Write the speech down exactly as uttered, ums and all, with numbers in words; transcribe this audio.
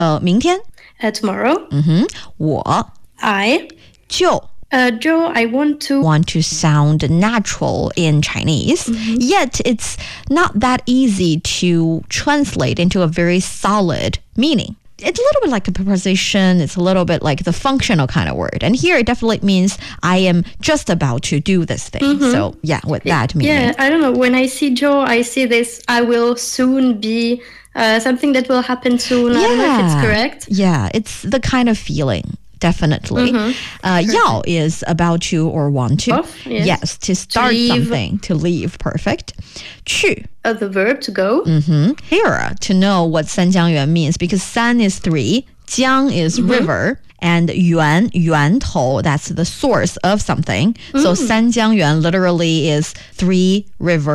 呃，明天。 Uh, tomorrow. 嗯哼，我 I. 就 Uh, Joe, I want to. want to sound natural in Chinese, Mm-hmm. yet it's not that easy to translate into a very solid meaning. It's a little bit like a preposition. It's a little bit like the functional kind of word. And here it definitely means I am just about to do this thing. Mm-hmm. So yeah, with that meaning. Yeah, I don't know. When I see Joe, I see this, I will soon be, uh, something that will happen soon. I don't know if it's correct. Yeah, it's the kind of feeling. Definitely. Mm-hmm. Uh, 要 is about to or want to. Off, yes. Yes, to start To leave. something, to leave. Perfect. 去 Uh, the verb to go. Mm-hmm. Here, to know what 三江源 means, because 三 is three, 江 is Mm-hmm. river, and 源, 源头, that's the source of something. So 三江源 literally is three rivers.